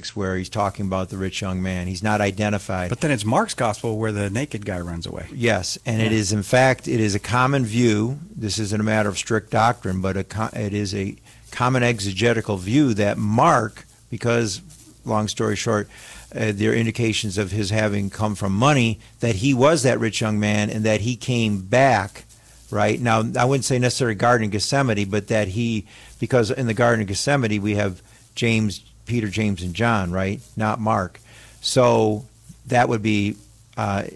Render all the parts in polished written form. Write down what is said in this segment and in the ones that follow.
26 where he's talking about the rich young man. He's not identified. But then it's Mark's gospel where the naked guy runs away. Yes, and it is, in fact, it is a common view. This isn't a matter of strict doctrine, but it is a common exegetical view that Mark, because, long story short, there are indications of his having come from money, that he was that rich young man and that he came back, right? Now, I wouldn't say necessarily Garden of Gethsemane, but that because in the Garden of Gethsemane we have Peter, James, and John, right? Not Mark. So that would be, not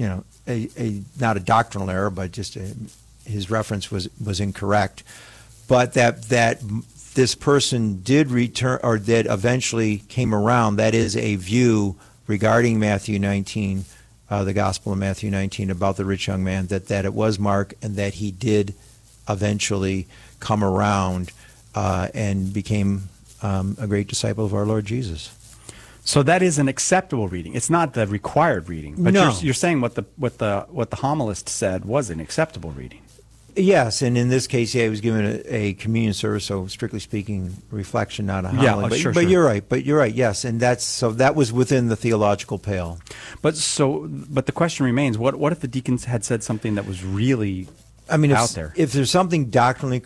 a doctrinal error, but just his reference was incorrect. But that this person did return, or that eventually came around, that is a view regarding Matthew 19, the Gospel of Matthew 19, about the rich young man, that it was Mark, and that he did eventually come around and became a great disciple of our Lord Jesus. So that is an acceptable reading. It's not the required reading, but no. You're saying what the homilist said was an acceptable reading. Yes, and in this case, he was given a communion service, so strictly speaking, reflection, not a homily. Sure. You're right. But you're right. Yes, and that was within the theological pale. But the question remains: what if the deacons had said something that was really out there? If there's something doctrinally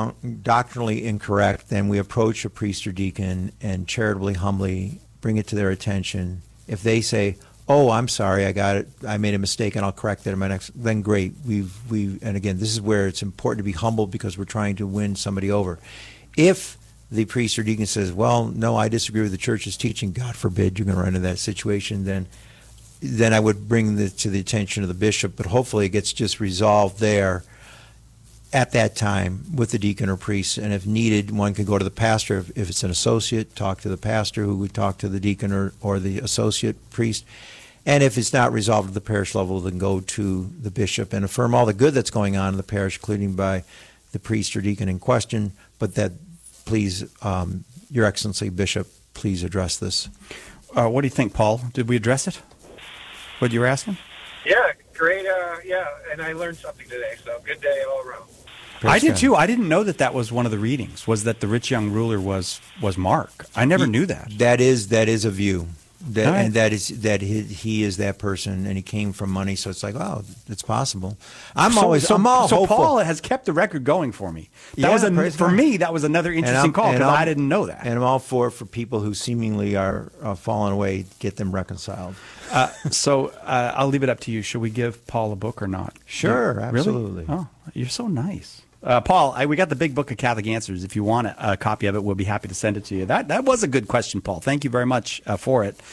incorrect, then we approach a priest or deacon and charitably, humbly bring it to their attention. If they say, "Oh, I'm sorry, I made a mistake, and I'll correct that in my next," then great. And again, this is where it's important to be humble, because we're trying to win somebody over. If the priest or deacon says, "Well, no, I disagree with the church's teaching," God forbid you're going to run into that situation, then I would bring it to the attention of the bishop. But hopefully it gets just resolved there at that time with the deacon or priest, and if needed, one can go to the pastor. If it's an associate, talk to the pastor, who would talk to the deacon or the associate priest. And if it's not resolved at the parish level, then go to the bishop and affirm all the good that's going on in the parish, including by the priest or deacon in question, but that, please, Your Excellency, Bishop, please address this. What do you think, Paul? Did we address it? What you were asking? Yeah, great. And I learned something today, so good day all around. I did too. I didn't know that was one of the readings, was that the rich young ruler was Mark. I never knew that. That is a view. Right. And that he is that person, and he came from money, so it's like, oh, it's possible. I'm all hopeful. So Paul has kept the record going for me. For me, that was another interesting call, because I didn't know that. And I'm all for people who seemingly are falling away, get them reconciled. So I'll leave it up to you. Should we give Paul a book or not? Sure, absolutely. Really? Oh, you're so nice. Paul, we got the Big Book of Catholic Answers. If you want a copy of it, we'll be happy to send it to you. That was a good question, Paul. Thank you very much for it.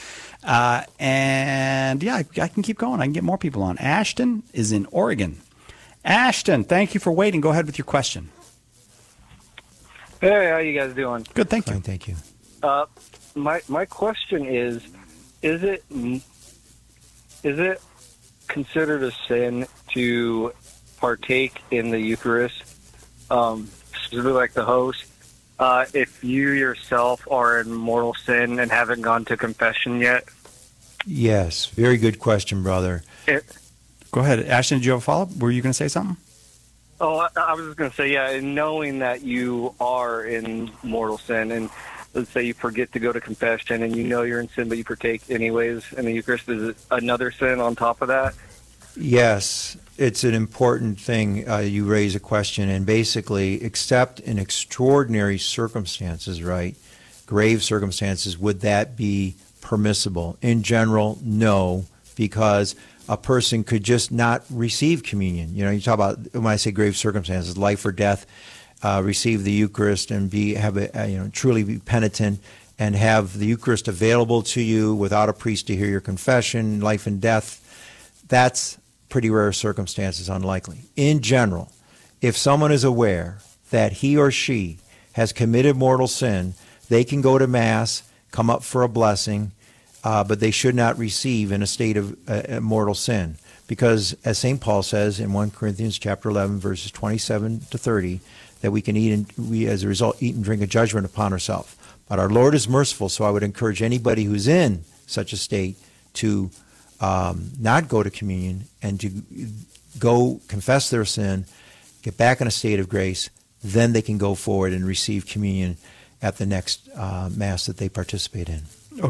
And I can keep going. I can get more people on. Ashton is in Oregon. Ashton, thank you for waiting. Go ahead with your question. Hey, how you guys doing? Good, thank you. Fine, thank you. My question is it considered a sin to partake in the Eucharist, specifically like the host, if you yourself are in mortal sin and haven't gone to confession yet? Yes, very good question, brother. Go ahead. Ashton, did you have a follow-up? Were you going to say something? Oh, I was just going to say, yeah, and knowing that you are in mortal sin, and let's say you forget to go to confession and you know you're in sin, but you partake anyways in the Eucharist, is it another sin on top of that? Yes, it's an important thing. You raise a question, and basically, except in extraordinary circumstances, right, grave circumstances, would that be permissible? In general, no, because a person could just not receive communion. You talk about, when I say grave circumstances, life or death, receive the Eucharist and truly be penitent and have the Eucharist available to you without a priest to hear your confession, life and death. That's pretty rare circumstances, unlikely. In general, if someone is aware that he or she has committed mortal sin, they can go to Mass, come up for a blessing, but they should not receive in a state of mortal sin. Because as St. Paul says in 1 Corinthians chapter 11, verses 27 to 30, that we can as a result, eat and drink a judgment upon ourselves. But our Lord is merciful, so I would encourage anybody who's in such a state to not go to communion and to go confess their sin, get back in a state of grace, then they can go forward and receive communion at the next Mass that they participate in.